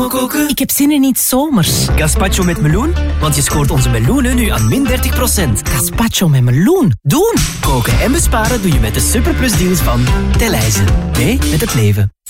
Koken? Ik heb zin in iets zomers. Gazpacho met meloen? Want je scoort onze meloenen nu aan min 30%. Gazpacho met meloen. Doen! Koken en besparen doe je met de Superplus deals van Delhaize. Mee met het leven.